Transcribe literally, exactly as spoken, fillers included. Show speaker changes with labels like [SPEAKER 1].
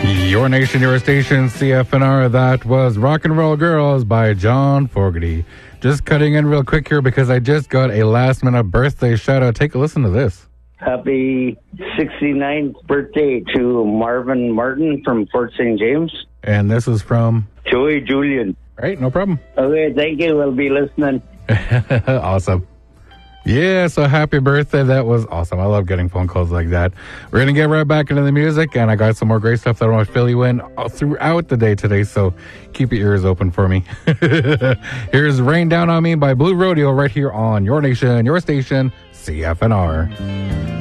[SPEAKER 1] Your Nation, Your Station, C F N R. That was Rock and Roll Girls by John Fogerty. Just cutting in real quick here because I just got a last-minute birthday shout-out. Take a listen to this.
[SPEAKER 2] Happy sixty-ninth birthday to Marvin Martin from Fort Saint James.
[SPEAKER 1] And this is from?
[SPEAKER 2] Joey Julian.
[SPEAKER 1] Right, no problem.
[SPEAKER 2] Okay, thank you. We'll be listening.
[SPEAKER 1] Awesome. Yeah, so happy birthday. That was awesome. I love getting phone calls like that. We're going to get right back into the music, and I got some more great stuff that I want to fill you in throughout the day today, so keep your ears open for me. Here's Rain Down on Me by Blue Rodeo right here on Your Nation, Your Station, C F N R.